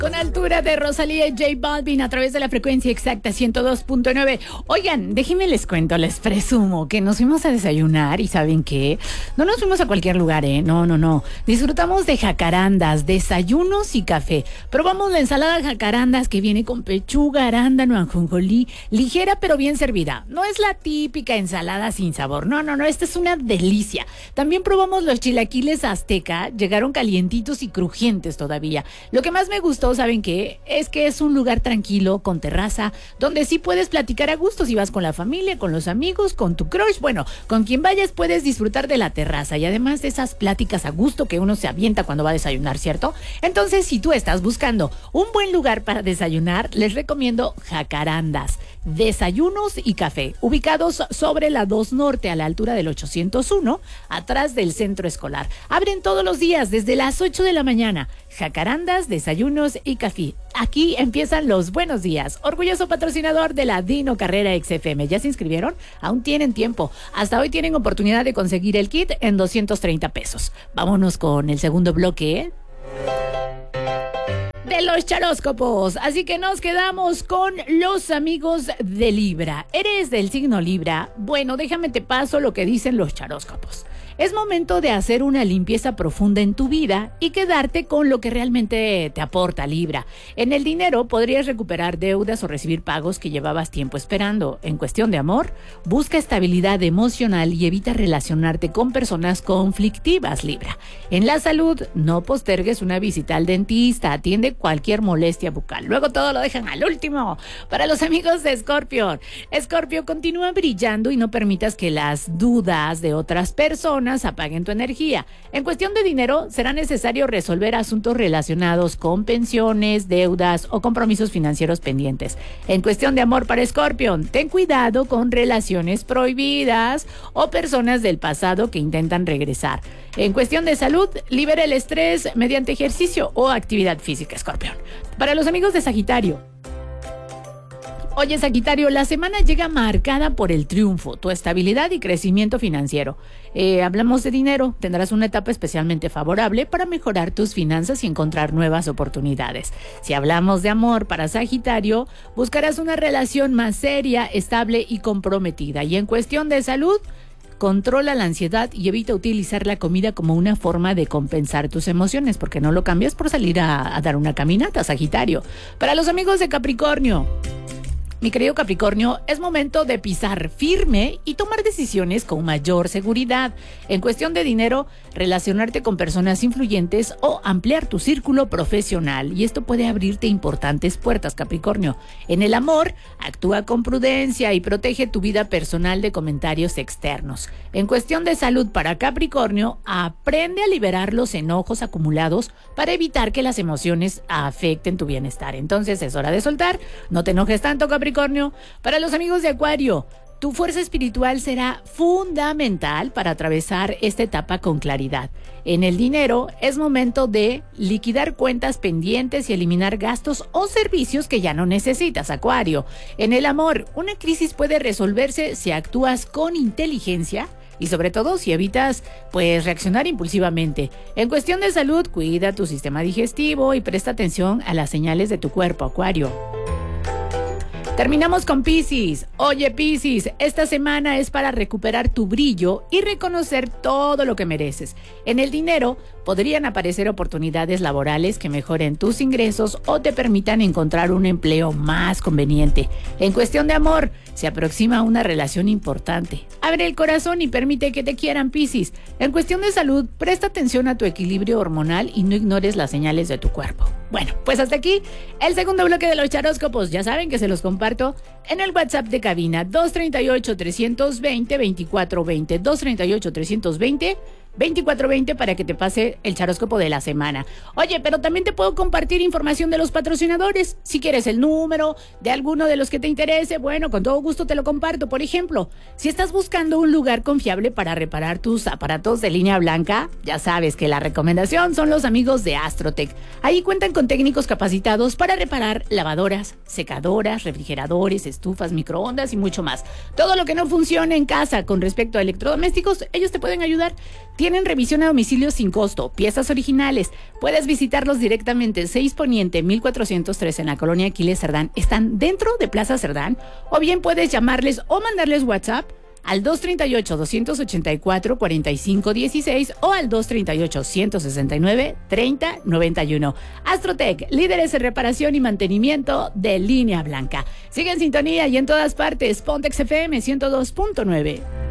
Con altura de Rosalía y J Balvin a través de la frecuencia exacta 102.9. Oigan, déjenme les cuento, les presumo que nos fuimos a desayunar y ¿saben qué? No nos fuimos a cualquier lugar, No. Disfrutamos de jacarandas, desayunos y café. Probamos la ensalada jacarandas que viene con pechuga, arándano, ajonjolí, ligera pero bien servida. No es la típica ensalada sin sabor, no, esta es una delicia. También probamos los chilaquiles azteca, llegaron calientitos y crujientes todavía. Lo que más me gustó, ¿saben qué? Es que es un lugar tranquilo, con terraza, donde sí puedes platicar a gusto si vas con la familia, con los amigos, con tu crush. Bueno, con quien vayas puedes disfrutar de la terraza y además de esas pláticas a gusto que uno se avienta cuando va a desayunar, ¿cierto? Entonces, si tú estás buscando un buen lugar para desayunar, les recomiendo Jacarandas, desayunos y café, ubicados sobre la 2 Norte a la altura del 801, atrás del centro escolar. Abren todos los días desde las 8 de la mañana. Jacarandas, desayunos y café. Aquí empiezan los buenos días. Orgulloso patrocinador de la Dino Carrera XFM. ¿Ya se inscribieron? Aún tienen tiempo. Hasta hoy tienen oportunidad de conseguir el kit en 230 pesos. Vámonos con el segundo bloque de los charóscopos. Así que nos quedamos con los amigos de Libra. ¿Eres del signo Libra? Bueno, déjame te paso lo que dicen los charóscopos. Es momento de hacer una limpieza profunda en tu vida y quedarte con lo que realmente te aporta, Libra. En el dinero podrías recuperar deudas o recibir pagos que llevabas tiempo esperando. En cuestión de amor, busca estabilidad emocional y evita relacionarte con personas conflictivas, Libra. En la salud, no postergues una visita al dentista, atiende cualquier molestia bucal. Luego todo lo dejan al último. Para los amigos de Escorpio, continúa brillando y no permitas que las dudas de otras personas apaguen tu energía. En cuestión de dinero, será necesario resolver asuntos relacionados con pensiones, deudas o compromisos financieros pendientes. En cuestión de amor para Escorpio, ten cuidado con relaciones prohibidas o personas del pasado que intentan regresar. En cuestión de salud, libera el estrés mediante ejercicio o actividad física, Escorpio. Para los amigos de Sagitario, oye, Sagitario, la semana llega marcada por el triunfo, tu estabilidad y crecimiento financiero. Hablamos de dinero, tendrás una etapa especialmente favorable para mejorar tus finanzas y encontrar nuevas oportunidades. Si hablamos de amor para Sagitario, buscarás una relación más seria, estable y comprometida. Y en cuestión de salud, controla la ansiedad y evita utilizar la comida como una forma de compensar tus emociones, porque no lo cambias por salir a dar una caminata, Sagitario. Para los amigos de Capricornio, mi querido Capricornio, es momento de pisar firme y tomar decisiones con mayor seguridad. En cuestión de dinero, relacionarte con personas influyentes o ampliar tu círculo profesional. Y esto puede abrirte importantes puertas, Capricornio. En el amor, actúa con prudencia y protege tu vida personal de comentarios externos. En cuestión de salud para Capricornio, aprende a liberar los enojos acumulados para evitar que las emociones afecten tu bienestar. Entonces es hora de soltar, no te enojes tanto, Capricornio. Para los amigos de Acuario, tu fuerza espiritual será fundamental para atravesar esta etapa con claridad. En el dinero, es momento de liquidar cuentas pendientes y eliminar gastos o servicios que ya no necesitas, Acuario. En el amor, una crisis puede resolverse si actúas con inteligencia y sobre todo si evitas, reaccionar impulsivamente. En cuestión de salud, cuida tu sistema digestivo y presta atención a las señales de tu cuerpo, Acuario. Terminamos con Piscis. Oye, Piscis, esta semana es para recuperar tu brillo y reconocer todo lo que mereces. En el dinero, podrían aparecer oportunidades laborales que mejoren tus ingresos o te permitan encontrar un empleo más conveniente. En cuestión de amor, se aproxima una relación importante. Abre el corazón y permite que te quieran, Piscis. En cuestión de salud, presta atención a tu equilibrio hormonal y no ignores las señales de tu cuerpo. Bueno, pues hasta aquí el segundo bloque de los charóscopos. Ya saben que se los comparto en el WhatsApp de cabina 238-320-2420, 238-320-2420 para que te pase el charóscopo de la semana. Oye, pero también te puedo compartir información de los patrocinadores. Si quieres el número de alguno de los que te interese, bueno, con todo gusto te lo comparto. Por ejemplo, si estás buscando un lugar confiable para reparar tus aparatos de línea blanca, ya sabes que la recomendación son los amigos de Astrotech. Ahí cuentan con técnicos capacitados para reparar lavadoras, secadoras, refrigeradores, estufas, microondas y mucho más. Todo lo que no funcione en casa con respecto a electrodomésticos, ellos te pueden ayudar. Tienen revisión a domicilio sin costo, piezas originales. Puedes visitarlos directamente 6 Poniente 1403 en la colonia Aquiles Cerdán. Están dentro de Plaza Cerdán. O bien puedes llamarles o mandarles WhatsApp al 238-284-4516 o al 238-169-3091. Astrotech, líderes en reparación y mantenimiento de línea blanca. Sigue en sintonía y en todas partes. Pontex FM 102.9.